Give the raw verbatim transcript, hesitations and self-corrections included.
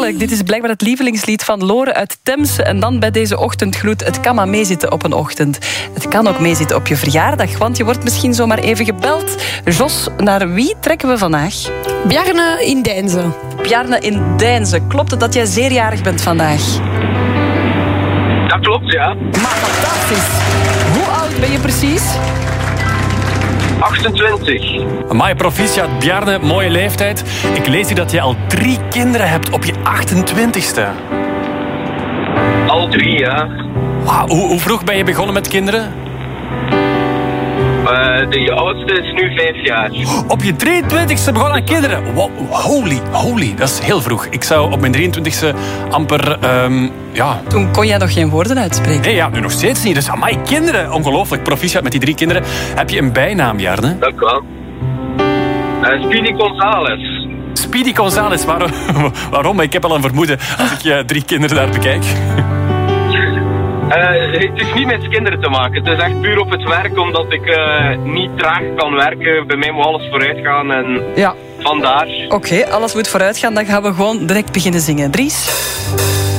Ongelooflijk. Dit is blijkbaar het lievelingslied van Lore uit Temse. En dan bij deze ochtendgloed. Het kan maar meezitten op een ochtend. Het kan ook meezitten op je verjaardag, want je wordt misschien zomaar even gebeld. Jos, naar wie trekken we vandaag? Bjarne in Deinze. Bjarne in Deinze. Klopt het dat jij zeer jarig bent vandaag? Dat klopt, ja. Maar fantastisch. Hoe oud ben je precies? achtentwintig. Amai, proficiat, Bjarne, mooie leeftijd. Ik lees hier dat je al drie kinderen hebt op je achtentwintigste. Al drie, ja. Wow, hoe, hoe vroeg ben je begonnen met kinderen? Uh, de oudste is nu vijf jaar. Op je drieëntwintigste begonnen aan kinderen. Wow, holy, holy. Dat is heel vroeg. Ik zou op mijn drieëntwintigste amper... Um, ja. Toen kon jij nog geen woorden uitspreken. Nee, ja, nu nog steeds niet. Dus amai, kinderen. Ongelooflijk. Proficiat met die drie kinderen. Heb je een bijnaam, Bjarne? Dank u wel. Uh, Speedy Gonzales. Speedy Gonzales. Waarom? Waarom? Ik heb al een vermoeden als ik je drie kinderen daar bekijk. Uh, het is niet met kinderen te maken. Het is echt puur op het werk, omdat ik uh, niet traag kan werken. Bij mij moet alles vooruit gaan en ja. Vandaar. Oké, okay, alles moet vooruit gaan. Dan gaan we gewoon direct beginnen zingen. Dries?